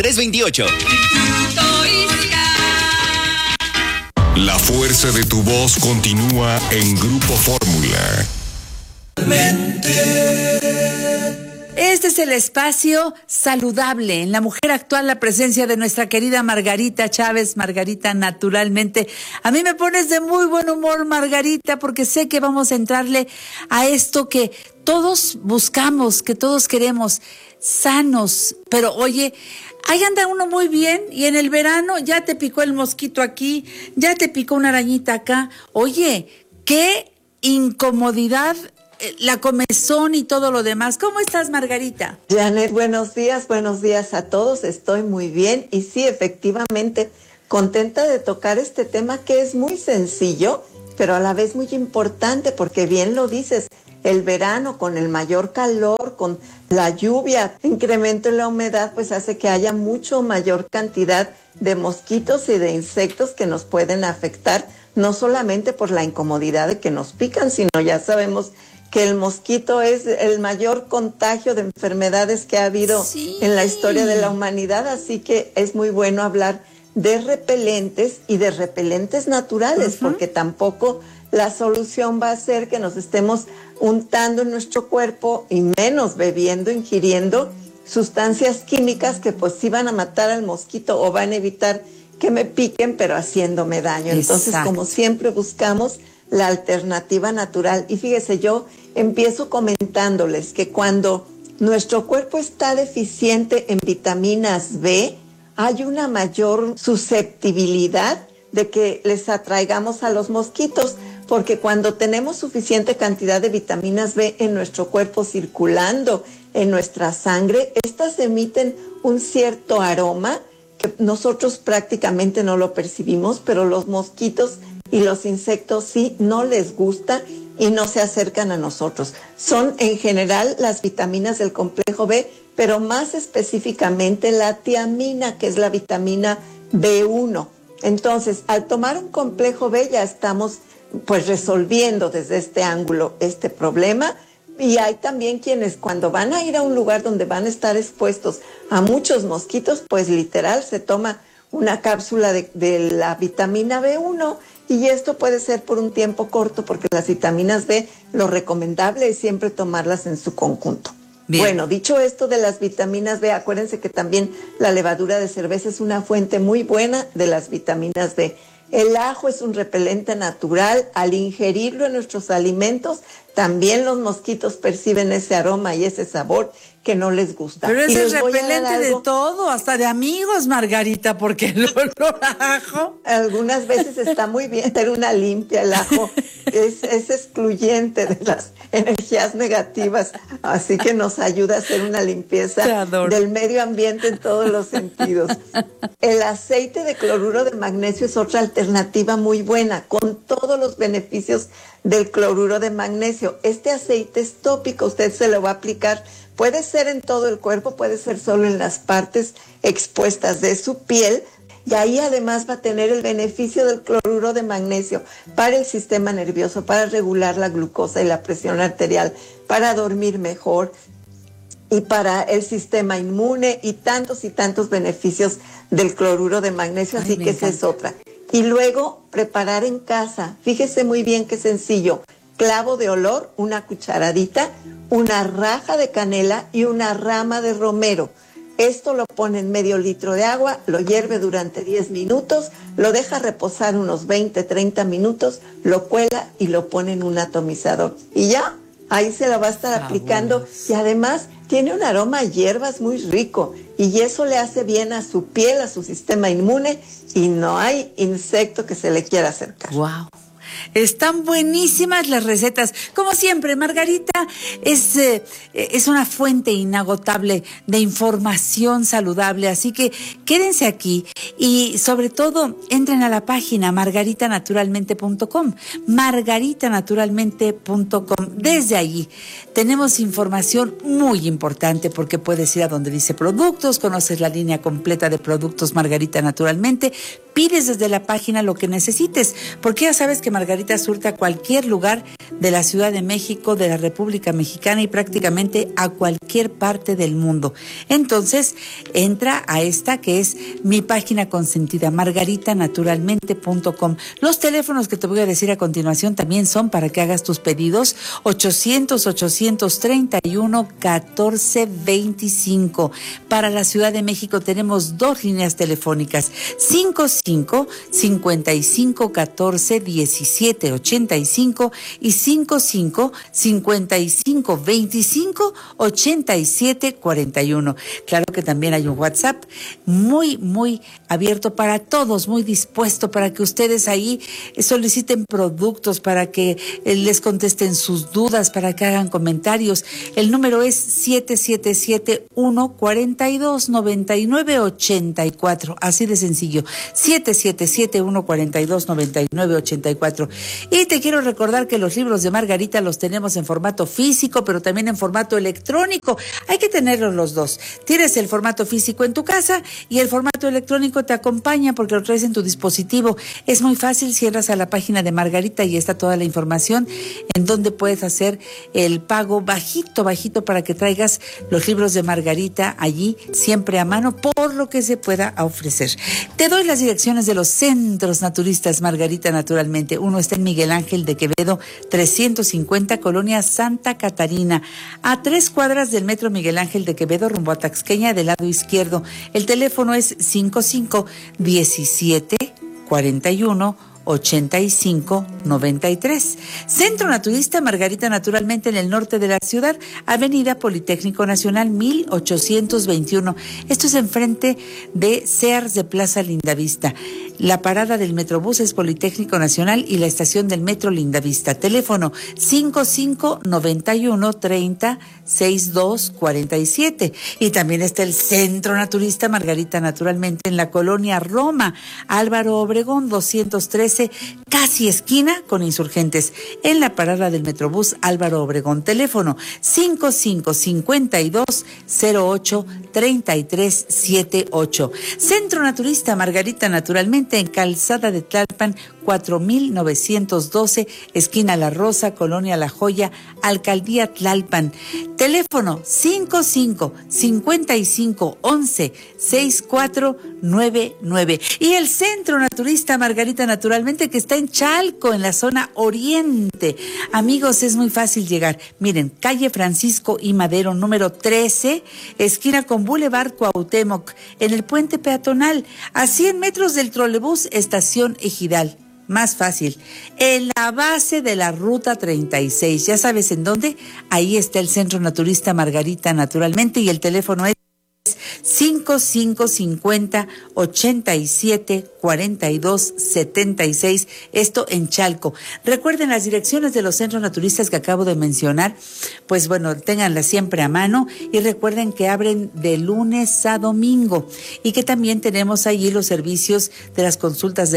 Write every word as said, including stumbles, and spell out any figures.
tres veintiocho. La fuerza de tu voz continúa en Grupo Fórmula. Este es el espacio saludable. En La Mujer Actual, la presencia de nuestra querida Margarita Chávez. Margarita, naturalmente. A mí me pones de muy buen humor, Margarita, porque sé que vamos a entrarle a esto que todos buscamos, que todos queremos, sanos. Pero oye, ahí anda uno muy bien y en el verano ya te picó el mosquito aquí, ya te picó una arañita acá. Oye, qué incomodidad, la comezón y todo lo demás. ¿Cómo estás, Margarita? Janet, buenos días, buenos días a todos. Estoy muy bien y sí, efectivamente, contenta de tocar este tema que es muy sencillo, pero a la vez muy importante porque bien lo dices, el verano con el mayor calor, con la lluvia, incremento en la humedad, pues hace que haya mucho mayor cantidad de mosquitos y de insectos que nos pueden afectar, no solamente por la incomodidad de que nos pican, sino ya sabemos que el mosquito es el mayor contagio de enfermedades que ha habido sí. en la historia de la humanidad, así que es muy bueno hablar de repelentes y de repelentes naturales, uh-huh. porque tampoco la solución va a ser que nos estemos untando en nuestro cuerpo y menos bebiendo, ingiriendo sustancias químicas que pues sí van a matar al mosquito o van a evitar que me piquen, pero haciéndome daño. Entonces, Exacto. como siempre buscamos la alternativa natural. Y fíjese, yo empiezo comentándoles que cuando nuestro cuerpo está deficiente en vitaminas B, hay una mayor susceptibilidad de que les atraigamos a los mosquitos, porque cuando tenemos suficiente cantidad de vitaminas B en nuestro cuerpo circulando en nuestra sangre, estas emiten un cierto aroma que nosotros prácticamente no lo percibimos, pero los mosquitos y los insectos sí, no les gusta y no se acercan a nosotros. Son en general las vitaminas del complejo B, pero más específicamente la tiamina, que es la vitamina B uno. Entonces, al tomar un complejo B ya estamos pues resolviendo desde este ángulo este problema. Y hay también quienes cuando van a ir a un lugar donde van a estar expuestos a muchos mosquitos, pues literal se toma una cápsula de, de la vitamina B uno, y esto puede ser por un tiempo corto porque las vitaminas B, lo recomendable es siempre tomarlas en su conjunto. Bien. Bueno, dicho esto de las vitaminas B, acuérdense que también la levadura de cerveza es una fuente muy buena de las vitaminas B. El ajo es un repelente natural. Al ingerirlo en nuestros alimentos, también los mosquitos perciben ese aroma y ese sabor que no les gusta. Pero ese es repelente de todo, hasta de amigos, Margarita, porque el olor a ajo. Algunas veces está muy bien tener una limpia. El ajo es, es excluyente de las energías negativas, así que nos ayuda a hacer una limpieza del medio ambiente en todos los sentidos. El aceite de cloruro de magnesio es otra alternativa muy buena, con todos los beneficios del cloruro de magnesio. Este aceite es tópico, usted se lo va a aplicar. Puede ser en todo el cuerpo, puede ser solo en las partes expuestas de su piel, y ahí además va a tener el beneficio del cloruro de magnesio para el sistema nervioso, para regular la glucosa y la presión arterial, para dormir mejor y para el sistema inmune, y tantos y tantos beneficios del cloruro de magnesio. Ay, así que esa es otra. Y luego preparar en casa, fíjese muy bien qué sencillo: clavo de olor, una cucharadita, una raja de canela y una rama de romero. Esto lo pone en medio litro de agua, lo hierve durante diez minutos, lo deja reposar unos veinte, treinta minutos, lo cuela y lo pone en un atomizador. Y ya, ahí se lo va a estar ah, aplicando. Bueno. Y además tiene un aroma a hierbas muy rico, y eso le hace bien a su piel, a su sistema inmune, y no hay insecto que se le quiera acercar. ¡Wow! Están buenísimas las recetas. Como siempre, Margarita es, eh, es una fuente inagotable de información saludable, así que quédense aquí y sobre todo entren a la página margarita naturalmente punto com, margarita naturalmente punto com. Desde allí tenemos información muy importante, porque puedes ir a donde dice productos, conoces la línea completa de productos Margarita Naturalmente, pides desde la página lo que necesites, porque ya sabes que Margarita surte a cualquier lugar de la Ciudad de México, de la República Mexicana y prácticamente a cualquier parte del mundo. Entonces, entra a esta que es mi página consentida, margarita naturalmente punto com. Los teléfonos que te voy a decir a continuación también son para que hagas tus pedidos: ochocientos, ochocientos treinta y uno, catorce veinticinco. Para la Ciudad de México tenemos dos líneas telefónicas: cinco cinco, cincuenta y cinco, catorce, diecisiete, ochenta y cinco y cinco cinco, cincuenta y cinco, veinticinco, ochenta y siete, cuarenta y uno. Claro que también hay un WhatsApp muy, muy abierto para todos, muy dispuesto para que ustedes ahí soliciten productos, para que les contesten sus dudas, para que hagan comentarios. El número es siete siete siete, uno, cuatro dos, nueve nueve, ocho cuatro, así de sencillo, siete siete siete, uno, cuatro dos, nueve nueve, ocho cuatro. Y te quiero recordar que los libros de Margarita los tenemos en formato físico, pero también en formato electrónico. Hay que tenerlos los dos. Tienes el formato físico en tu casa y el formato electrónico te acompaña porque lo traes en tu dispositivo. Es muy fácil, cierras a la página de Margarita y está toda la información en donde puedes hacer el pago bajito, bajito para que traigas los libros de Margarita allí, siempre a mano, por lo que se pueda ofrecer. Te doy las direcciones de los centros naturistas Margarita Naturalmente. Uno está en Miguel Ángel de Quevedo, trescientos cincuenta, Colonia Santa Catarina, a tres cuadras del Metro Miguel Ángel de Quevedo, rumbo a Taxqueña, del lado izquierdo. El teléfono es cinco cinco, diecisiete, cuarenta y uno, ochenta y cinco, noventa y tres. Centro Naturista Margarita Naturalmente en el norte de la ciudad, Avenida Politécnico Nacional mil ochocientos veintiuno. Esto es enfrente de Sears de Plaza Lindavista. La parada del Metrobús es Politécnico Nacional y la estación del Metro Lindavista. Teléfono cinco cinco, noventa y uno, treinta, sesenta y dos, cuarenta y siete. Y también está el Centro Naturista Margarita Naturalmente en la colonia Roma, Álvaro Obregón doscientos trece, casi esquina con Insurgentes, en la parada del Metrobús Álvaro Obregón. Teléfono cinco cinco, cincuenta y dos, cero ocho, treinta y tres, setenta y ocho. Centro Naturista Margarita Naturalmente en Calzada de Tlalpan cuatro mil novecientos doce, esquina La Rosa, colonia La Joya, Alcaldía Tlalpan. Teléfono cinco cinco, cincuenta y cinco, once, sesenta y cuatro, noventa y nueve. Y el Centro Naturista Margarita Naturalmente, que está en Chalco, en la zona oriente. Amigos, es muy fácil llegar. Miren, calle Francisco y Madero, número trece, esquina con Boulevard Cuauhtémoc, en el puente peatonal, a cien metros del trolebús Estación Ejidal. Más fácil, en la base de la ruta treinta y seis. ¿Ya sabes en dónde? Ahí está el Centro Naturista Margarita Naturalmente y el teléfono es cinco cinco, cincuenta, ochenta y siete, cuarenta y dos, setenta y seis, esto en Chalco. Recuerden las direcciones de los centros naturistas que acabo de mencionar, pues bueno, ténganlas siempre a mano y recuerden que abren de lunes a domingo y que también tenemos allí los servicios de las consultas de